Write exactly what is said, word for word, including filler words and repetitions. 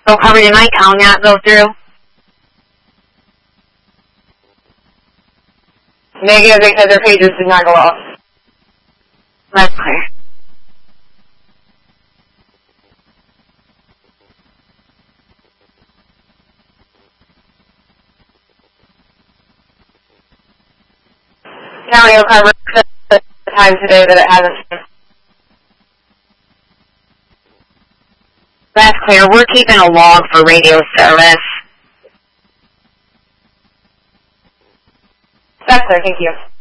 So covered in my count not go through? Negative because their pages did not go off. That's clear. County will cover the time today that it hasn't. That's clear. We're keeping a log for radio service. That's clear, thank you.